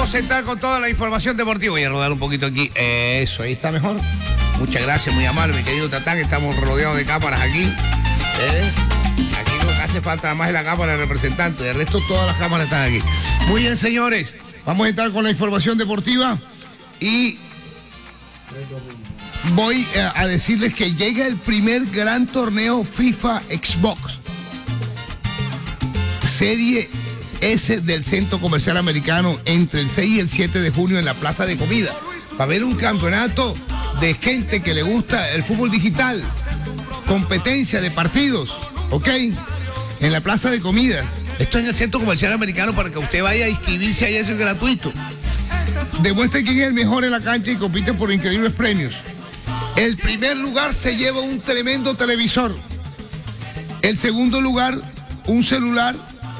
vamos a entrar con toda la información deportiva. Voy a rodar un poquito aquí. Eso, ahí está mejor. Muchas gracias, muy amable, mi querido Tatán. Estamos rodeados de cámaras aquí. Aquí lo que hace falta nada más es la cámara del representante. De resto, todas las cámaras están aquí. Muy bien, señores. Vamos a entrar con la información deportiva y voy a decirles que llega el primer gran torneo FIFA Xbox Serie S del Centro Comercial Americano entre el 6 y el 7 de junio en la Plaza de Comida. Va a haber un campeonato de gente que le gusta el fútbol digital, competencia de partidos, ¿ok? En la Plaza de Comidas. Esto es en el Centro Comercial Americano para que usted vaya a inscribirse ahí, eso es gratuito. Demuestre quién es el mejor en la cancha y compite por increíbles premios. El primer lugar se lleva un tremendo televisor. El segundo lugar, un celular.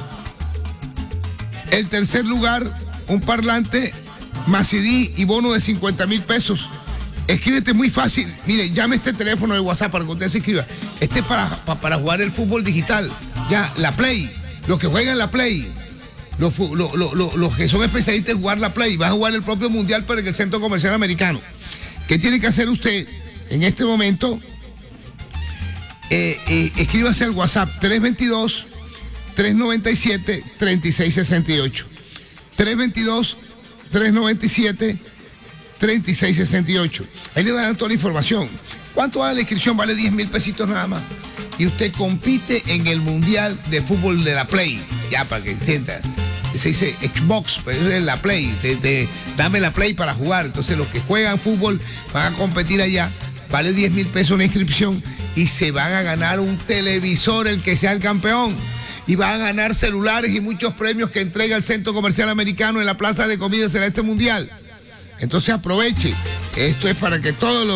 El tercer lugar, un parlante, más CD y bono de 50,000 pesos. Escríbete muy fácil. Mire, llame este teléfono de WhatsApp para que usted se escriba. Este es para jugar el fútbol digital. Ya, la Play. Los que juegan la Play. Los que son especialistas en jugar la Play. Van a jugar el propio Mundial pero en el Centro Comercial Americano. ¿Qué tiene que hacer usted en este momento? Escríbase al WhatsApp 322-397-3668. 322-397-3668. Ahí le dan toda la información. ¿Cuánto vale la inscripción? Vale 10,000 pesitos nada más. Y usted compite en el Mundial de Fútbol de la Play. Ya, para que entienda. Se dice Xbox, pero es la Play. Dame la Play para jugar. Entonces los que juegan fútbol van a competir allá. Vale 10,000 pesos la inscripción y se van a ganar un televisor el que sea el campeón. Y van a ganar celulares y muchos premios que entrega el Centro Comercial Americano en la Plaza de Comidas en este Mundial. Entonces aproveche. Esto es para que todos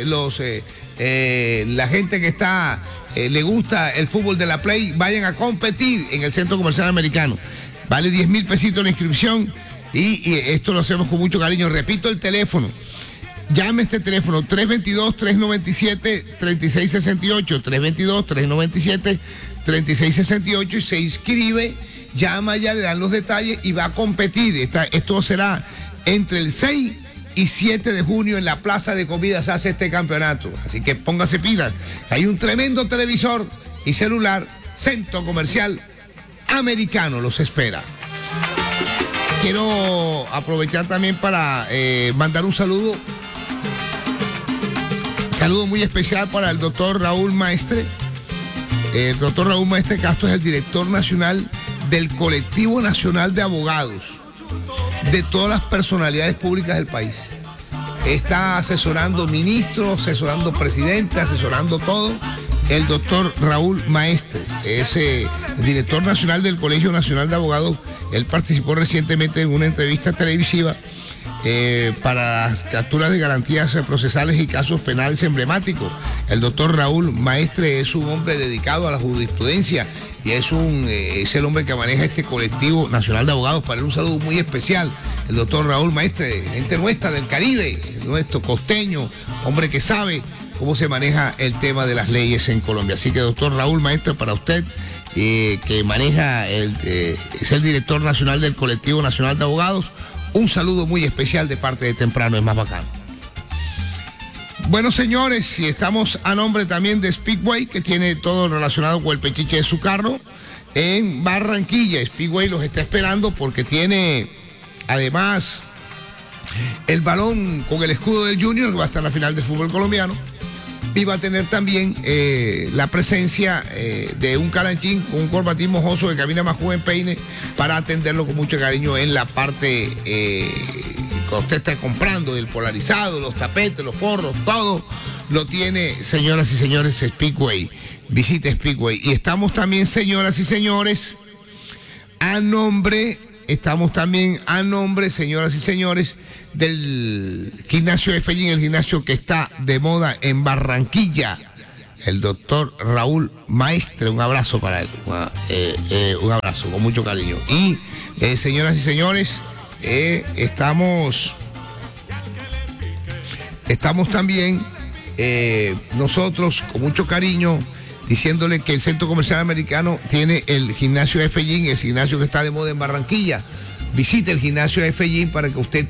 la gente que está le gusta el fútbol de la Play vayan a competir en el Centro Comercial Americano. Vale 10,000 pesitos la inscripción y esto lo hacemos con mucho cariño. Repito el teléfono. Llame este teléfono 322-397-3668, 322-397-3668 y se inscribe, llama ya, le dan los detalles y va a competir. Esto será entre el 6 y 7 de junio en la Plaza de Comidas se hace este campeonato. Así que póngase pilas. Hay un tremendo televisor y celular, Centro Comercial Americano los espera. Quiero aprovechar también para mandar un saludo muy especial para el doctor Raúl Maestre. El doctor Raúl Maestre Castro es el director nacional del Colectivo Nacional de Abogados de todas las personalidades públicas del país. Está asesorando ministros, asesorando presidentes, asesorando todo. El doctor Raúl Maestre es director nacional del Colegio Nacional de Abogados. Él participó recientemente en una entrevista televisiva para las capturas de garantías procesales y casos penales emblemáticos. El doctor Raúl Maestre es un hombre dedicado a la jurisprudencia y es el hombre que maneja este Colectivo Nacional de Abogados. Para él un saludo muy especial. El doctor Raúl Maestre, gente nuestra del Caribe, nuestro costeño, hombre que sabe cómo se maneja el tema de las leyes en Colombia. Así que, doctor Raúl Maestre, para usted, que maneja, es el director nacional del Colectivo Nacional de Abogados, un saludo muy especial de parte de Temprano es Más Bacano. Bueno, señores, y estamos a nombre también de Speedway, que tiene todo relacionado con el pechiche de su carro en Barranquilla. Speedway los está esperando porque tiene, además, el balón con el escudo del Junior, que va a estar en la final del fútbol colombiano. Y va a tener también la presencia de un calanchín con un corbatín mojoso que camina más joven peine para atenderlo con mucho cariño en la parte que usted está comprando, del polarizado, los tapetes, los forros, todo lo tiene, señoras y señores, Speedway. Visite Speedway. Y estamos también, señoras y señores, a nombre, señoras y señores, del gimnasio de Fellín, el gimnasio que está de moda en Barranquilla, el doctor Raúl Maestre. Un abrazo para él, un abrazo con mucho cariño. Y señoras y señores, estamos también nosotros con mucho cariño diciéndole que el Centro Comercial Americano tiene el gimnasio de Fellín, el gimnasio que está de moda en Barranquilla. visite el gimnasio de Fellín para que usted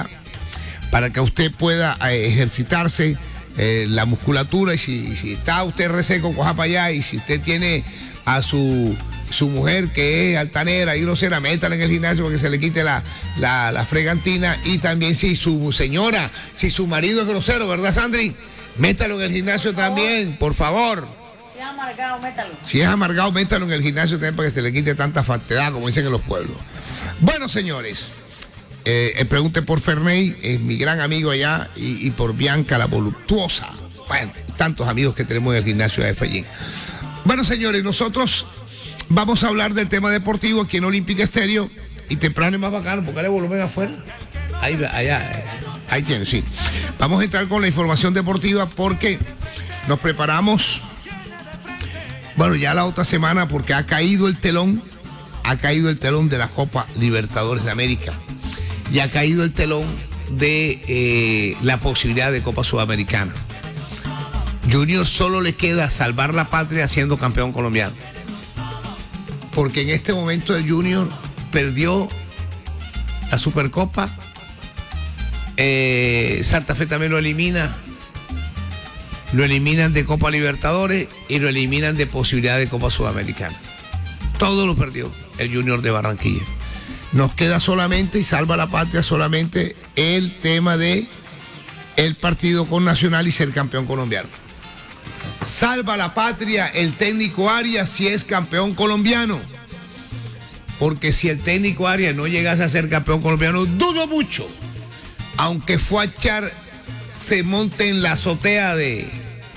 pueda ejercitarse la musculatura, y si está usted reseco, coja para allá, y si usted tiene a su mujer que es altanera y grosera, métala en el gimnasio para que se le quite la fregantina, y también si su marido es grosero, ¿verdad, Sandri? Métalo en el gimnasio también, por favor. Si es amargado, métalo. Si es amargado, métalo en el gimnasio también para que se le quite tanta faltedad, como dicen en los pueblos. Bueno, señores, pregunte por Ferney, es mi gran amigo allá, y por Bianca la voluptuosa. Bueno, tantos amigos que tenemos en el gimnasio de Fellín. Bueno, señores, nosotros vamos a hablar del tema deportivo aquí en Olímpica Estéreo, y temprano es más bacano, porque el volumen afuera. Ahí tiene, sí. Vamos a entrar con la información deportiva porque nos preparamos, bueno, ya la otra semana, porque ha caído el telón de la Copa Libertadores de América, y ha caído el telón de la posibilidad de Copa Sudamericana. Junior solo le queda salvar la patria siendo campeón colombiano, porque en este momento el Junior perdió la Supercopa, Santa Fe también lo eliminan de Copa Libertadores y lo eliminan de posibilidad de Copa Sudamericana. Todo lo perdió el Junior de Barranquilla. Nos queda solamente, y salva la patria solamente, el tema de el partido con Nacional y ser campeón colombiano. Salva la patria el técnico Arias si es campeón colombiano, porque si el técnico Arias no llegase a ser campeón colombiano, dudo mucho, aunque Fuachar se monte en la azotea de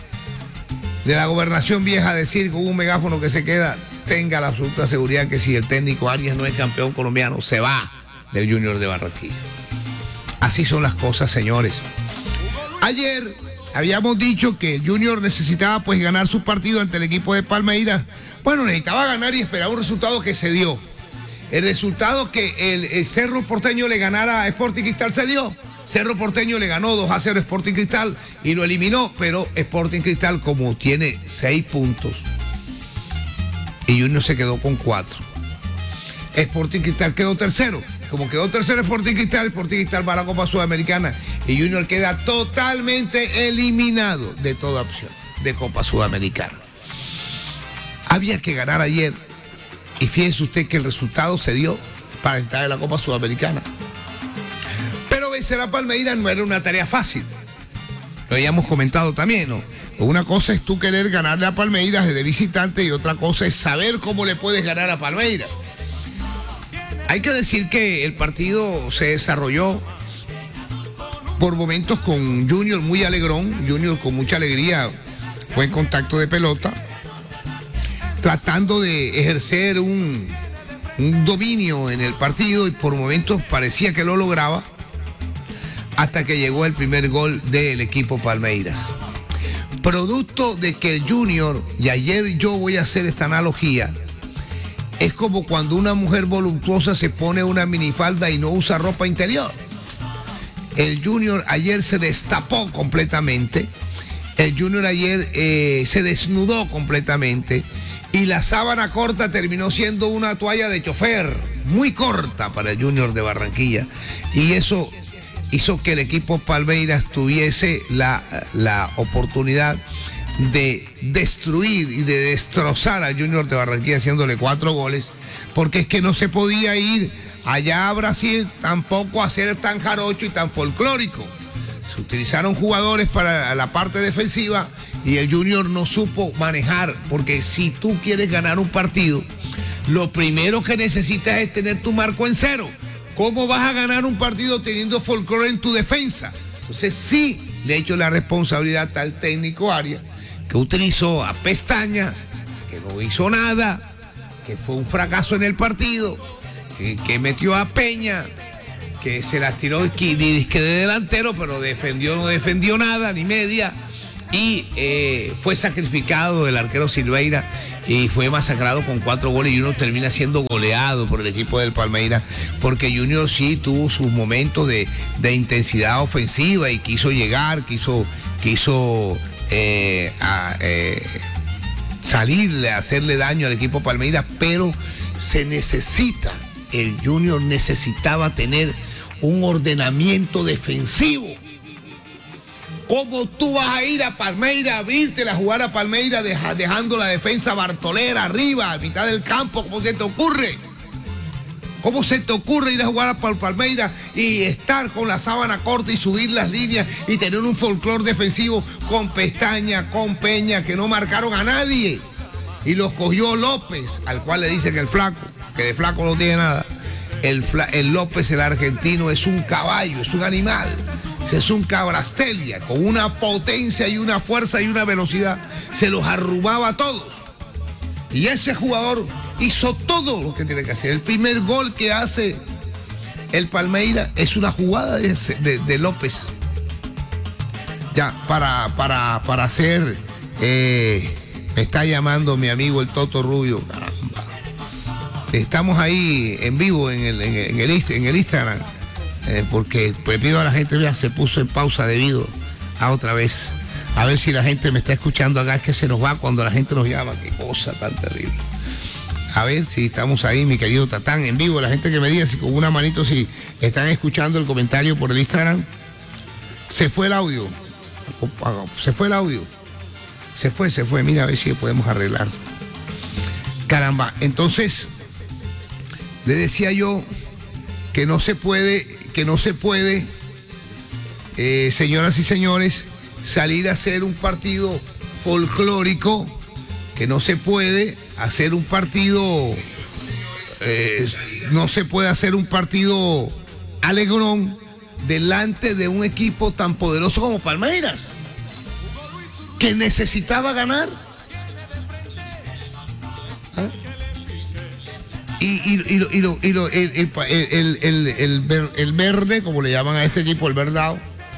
la Gobernación Vieja a decir con un megáfono que se queda, tenga la absoluta seguridad que si el técnico Arias no es campeón colombiano, se va del Junior de Barranquilla. Así son las cosas, señores. Ayer habíamos dicho que el Junior necesitaba pues ganar su partido ante el equipo de Palmeiras. Bueno, necesitaba ganar y esperar un resultado que se dio. El resultado que el Cerro Porteño le ganara a Sporting Cristal se dio. Cerro Porteño le ganó 2-0 a Sporting Cristal y lo eliminó, pero Sporting Cristal, como tiene 6 puntos y Junior se quedó con 4, Sporting Cristal quedó tercero. Como quedó tercero Sporting Cristal va a la Copa Sudamericana y Junior queda totalmente eliminado de toda opción de Copa Sudamericana. Había que ganar ayer, y fíjese usted que el resultado se dio para entrar en la Copa Sudamericana. Pero vencer a Palmeiras no era una tarea fácil. Lo habíamos comentado también, ¿no? Una cosa es tú querer ganarle a Palmeiras de visitante, y otra cosa es saber cómo le puedes ganar a Palmeiras. Hay que decir que el partido se desarrolló por momentos con Junior muy alegrón, Junior con mucha alegría, buen contacto de pelota, tratando de ejercer un dominio en el partido, y por momentos parecía que lo lograba, hasta que llegó el primer gol del equipo Palmeiras. Producto de que el Junior, y ayer yo voy a hacer esta analogía, es como cuando una mujer voluptuosa se pone una minifalda y no usa ropa interior. El Junior ayer se destapó completamente, el Junior ayer se desnudó completamente, y la sábana corta terminó siendo una toalla de chofer, muy corta para el Junior de Barranquilla, y eso hizo que el equipo Palmeiras tuviese la oportunidad de destruir y de destrozar al Junior de Barranquilla haciéndole 4 goles, porque es que no se podía ir allá a Brasil tampoco a ser tan jarocho y tan folclórico. Se utilizaron jugadores para la parte defensiva y el Junior no supo manejar, porque si tú quieres ganar un partido, lo primero que necesitas es tener tu marco en cero. ¿Cómo vas a ganar un partido teniendo folclore en tu defensa? Entonces sí le echo la responsabilidad al técnico Arias, que utilizó a Pestaña, que no hizo nada, que fue un fracaso en el partido, que metió a Peña, que se las tiró de delantero, pero no defendió nada, ni media, y fue sacrificado el arquero Silveira y fue masacrado con 4 goles, y Junior termina siendo goleado por el equipo del Palmeiras, porque Junior sí tuvo sus momentos de intensidad ofensiva y quiso llegar, quiso salirle, hacerle daño al equipo Palmeiras, pero se necesita el Junior necesitaba tener un ordenamiento defensivo. ¿Cómo tú vas a ir a Palmeiras, abrirte a jugar a Palmeiras dejando la defensa Bartolera arriba, a mitad del campo? ¿Cómo se te ocurre? ¿Cómo se te ocurre ir a jugar a Palmeiras y estar con la sábana corta y subir las líneas y tener un folclore defensivo con Pestaña, con Peña, que no marcaron a nadie? Y los cogió López, al cual le dicen el flaco, que de flaco no tiene nada. El López, el argentino, es un caballo, es un animal. Es un cabrastelia, con una potencia y una fuerza y una velocidad. Se los arrumaba a todos. Y ese jugador hizo todo lo que tiene que hacer. El primer gol que hace el Palmeiras es una jugada de López. Ya, para hacer... me está llamando mi amigo el Toto Rubio. Caramba. Estamos ahí en vivo en el Instagram. Porque pues, pido a la gente, ya se puso en pausa debido a otra vez. A ver si la gente me está escuchando acá, es que se nos va cuando la gente nos llama. Qué cosa tan terrible. A ver si estamos ahí, mi querido Tatán, en vivo. La gente que me diga si con una manito, si están escuchando el comentario por el Instagram. Se fue el audio. Se fue el audio. Se fue. Mira a ver si podemos arreglar. Caramba. Entonces, le decía yo que no se puede, señoras y señores, salir a hacer un partido folclórico, que no se puede hacer un partido, no se puede hacer un partido alegrón delante de un equipo tan poderoso como Palmeiras, que necesitaba ganar. ¿Ah? El verde, como le llaman a este equipo, el verdao,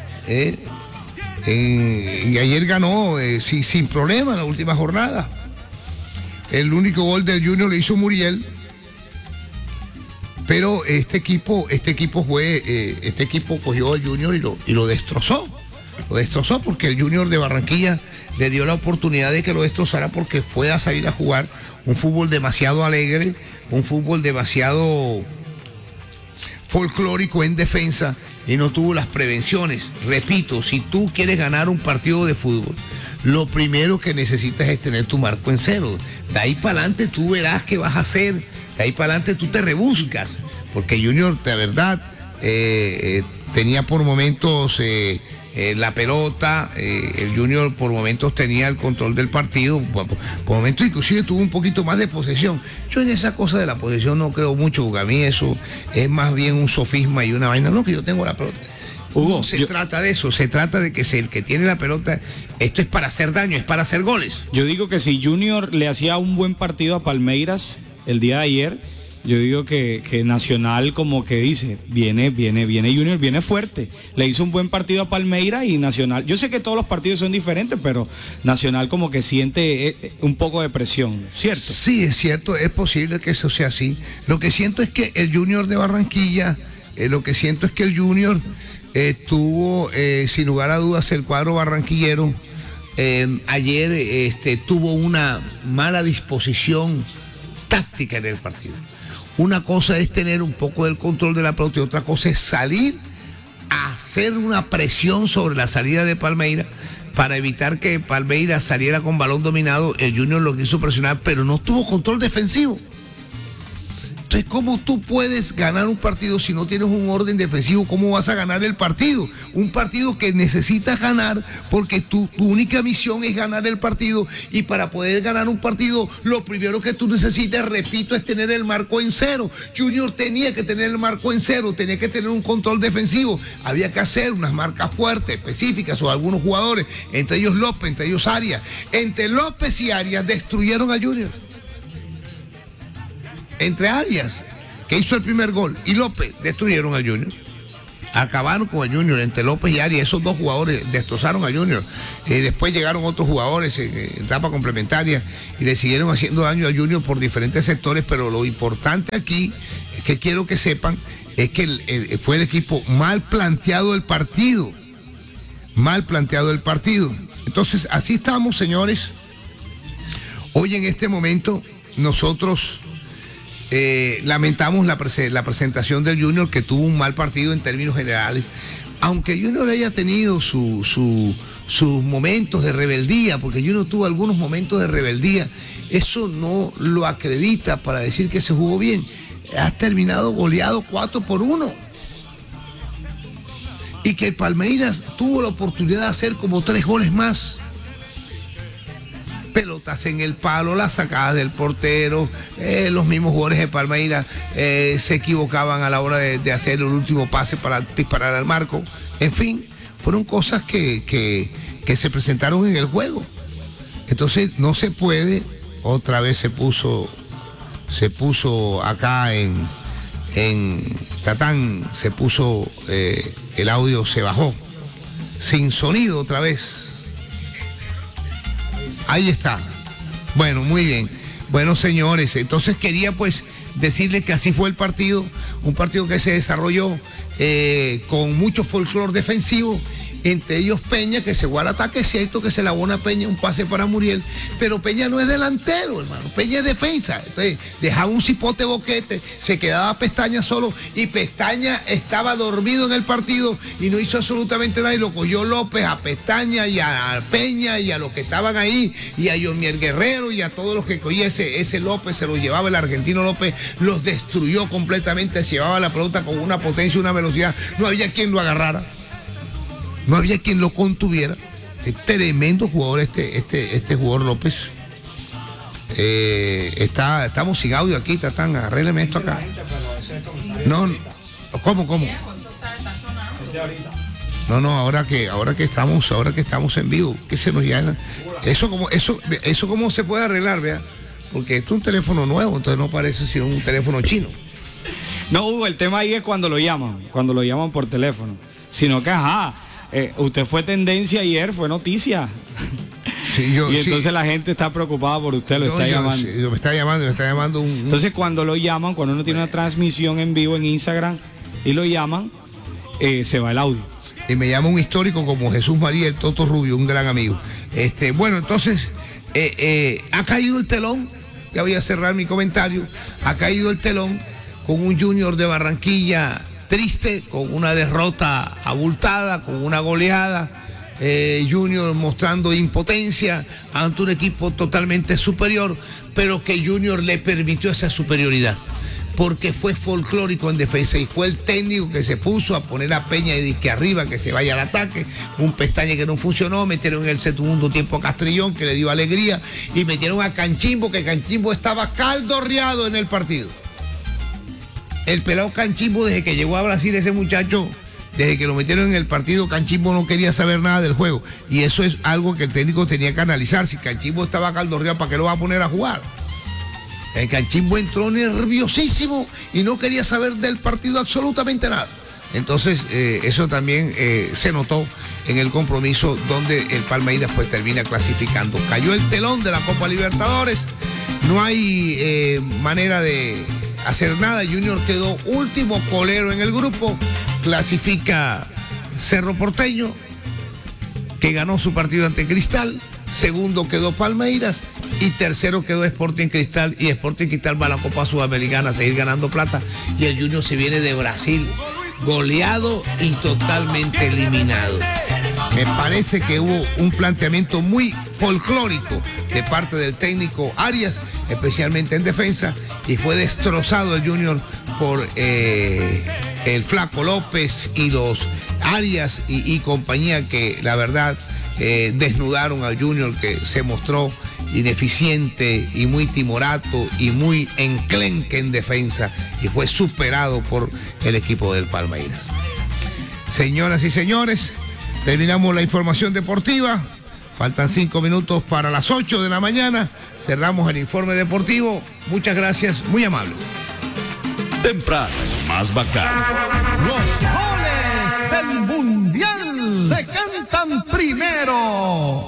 y ayer ganó sin problema en la última jornada. El único gol del Junior lo hizo Muriel, pero este equipo cogió al Junior y lo destrozó. Lo destrozó porque el Junior de Barranquilla le dio la oportunidad de que lo destrozara, porque fue a salir a jugar un fútbol demasiado alegre, un fútbol demasiado folclórico en defensa, y no tuvo las prevenciones. Repito, si tú quieres ganar un partido de fútbol, lo primero que necesitas es tener tu marco en cero. De ahí para adelante tú verás qué vas a hacer, de ahí para adelante tú te rebuscas, porque Junior de verdad tenía por momentos la pelota, el Junior por momentos tenía el control del partido, por momentos inclusive tuvo un poquito más de posesión. Yo en esa cosa de la posesión no creo mucho, porque a mí eso es más bien un sofisma y una vaina. No, que yo tengo la pelota. Hugo, no se trata de eso, se trata de que el que tiene la pelota, esto es para hacer daño, es para hacer goles. Yo digo que si Junior le hacía un buen partido a Palmeiras el día de ayer, yo digo que Nacional como que dice, viene Junior, viene fuerte. Le hizo un buen partido a Palmeiras y Nacional, yo sé que todos los partidos son diferentes, pero Nacional como que siente un poco de presión, ¿cierto? Sí, es cierto, es posible que eso sea así. Lo que siento es que el Junior de Barranquilla, tuvo, sin lugar a dudas, el cuadro barranquillero, ayer tuvo una mala disposición táctica en el partido. Una cosa es tener un poco del control de la pelota y otra cosa es salir a hacer una presión sobre la salida de Palmeiras para evitar que Palmeiras saliera con balón dominado. El Junior lo quiso presionar, pero no tuvo control defensivo. Entonces, ¿cómo tú puedes ganar un partido si no tienes un orden defensivo? ¿Cómo vas a ganar el partido? Un partido que necesitas ganar porque tu única misión es ganar el partido, y para poder ganar un partido lo primero que tú necesitas, repito, es tener el marco en cero. Junior tenía que tener el marco en cero, tenía que tener un control defensivo, había que hacer unas marcas fuertes, específicas sobre algunos jugadores, entre ellos López, entre ellos Arias. Entre López y Arias destruyeron a Junior. Entre Arias, que hizo el primer gol, y López, destruyeron al Junior. Acabaron con el Junior. Entre López y Arias, esos dos jugadores destrozaron al Junior. Después llegaron otros jugadores en etapa complementaria y le siguieron haciendo daño al Junior por diferentes sectores, pero lo importante aquí es que quiero que sepan es que fue el equipo mal planteado el partido. Mal planteado el partido. Entonces, así estamos, señores. Hoy en este momento nosotros lamentamos la presentación del Junior, que tuvo un mal partido en términos generales, aunque Junior haya tenido sus momentos de rebeldía, porque Junior tuvo algunos momentos de rebeldía, eso no lo acredita para decir que se jugó bien. Has terminado goleado 4-1. Y que el Palmeiras tuvo la oportunidad de hacer como 3 goles más. Pelotas en el palo, las sacadas del portero, los mismos jugadores de Palmeiras se equivocaban a la hora de hacer el último pase para disparar al marco. En fin, fueron cosas que se presentaron en el juego. Entonces no se puede, otra vez se puso acá en Tatán, se puso, el audio se bajó, sin sonido otra vez. Ahí está. Bueno, muy bien. Bueno, señores, entonces quería pues decirles que así fue el partido, un partido que se desarrolló con mucho folclore defensivo, entre ellos Peña, que se fue al ataque. Es cierto que se la abona Peña, un pase para Muriel, pero Peña no es delantero, hermano, Peña es defensa. Entonces dejaba un cipote boquete, se quedaba Pestaña solo, y Pestaña estaba dormido en el partido y no hizo absolutamente nada, y lo cogió López a Pestaña y a Peña y a los que estaban ahí, y a Yomier Guerrero y a todos los que cogía ese López, se lo llevaba el argentino López, los destruyó completamente, se llevaba la pelota con una potencia y una velocidad, no había quien lo agarrara. No había quien lo contuviera. Es tremendo jugador este jugador López. Estamos sin audio aquí, Tatán, arrégleme esto acá. No, ¿cómo? No, ahora que estamos en vivo, que se nos llama. Eso cómo se puede arreglar, vea. Porque esto es un teléfono nuevo, entonces no parece sino un teléfono chino. No, Hugo, el tema ahí es cuando lo llaman por teléfono. Sino que, usted fue tendencia ayer, fue noticia. Sí, y entonces la gente está preocupada por usted, lo está llamando. Sí, me está llamando Entonces cuando lo llaman, cuando uno tiene una transmisión en vivo en Instagram y lo llaman, se va el audio. Y me llama un histórico como Jesús María el Toto Rubio, un gran amigo. Bueno, entonces, ha caído el telón, ya voy a cerrar mi comentario, ha caído el telón con un Junior de Barranquilla triste, con una derrota abultada, con una goleada, Junior mostrando impotencia ante un equipo totalmente superior, pero que Junior le permitió esa superioridad, porque fue folclórico en defensa y fue el técnico que se puso a poner a Peña y disque arriba, que se vaya al ataque, un Pestaña que no funcionó, metieron en el segundo tiempo a Castrillón, que le dio alegría, y metieron a Canchimbo, que Canchimbo estaba caldorreado en el partido. El pelado Canchimbo, desde que llegó a Brasil, ese muchacho, desde que lo metieron en el partido, Canchimbo no quería saber nada del juego. Y eso es algo que el técnico tenía que analizar. Si Canchimbo estaba caldorreado, ¿para qué lo va a poner a jugar? El Canchimbo entró nerviosísimo y no quería saber del partido absolutamente nada. Entonces, eso también se notó en el compromiso donde el Palmeiras pues termina clasificando. Cayó el telón de la Copa Libertadores. No hay manera de hacer nada. Junior quedó último colero en el grupo, clasifica Cerro Porteño, que ganó su partido ante Cristal, segundo quedó Palmeiras y tercero quedó Sporting Cristal, y Sporting Cristal va a la Copa Sudamericana a seguir ganando plata, y el Junior se viene de Brasil goleado y totalmente eliminado. Me parece que hubo un planteamiento muy folclórico de parte del técnico Arias, especialmente en defensa, y fue destrozado el Junior por el Flaco López y los Arias y compañía, que la verdad desnudaron al Junior, que se mostró ineficiente y muy timorato y muy enclenque en defensa, y fue superado por el equipo del Palmeiras. Señoras y señores, terminamos la información deportiva. Faltan 5 minutos para las 8 de la mañana. Cerramos el informe deportivo. Muchas gracias, muy amables. Temprano es más bacano. Los goles del Mundial se cantan primero.